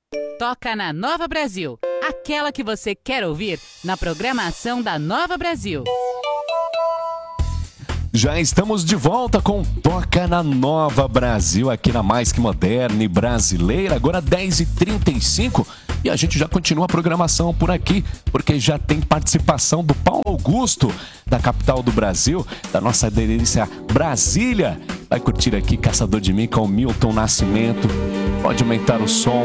Toca na Nova Brasil, aquela que você quer ouvir na programação da Nova Brasil. Já estamos de volta com Toca na Nova Brasil, aqui na Mais Que Moderna e Brasileira, agora 10h35. E a gente já continua a programação por aqui, porque já tem participação do Paulo Augusto, da capital do Brasil, da nossa delícia Brasília. Vai curtir aqui Caçador de Mim com o Milton Nascimento. Pode aumentar o som,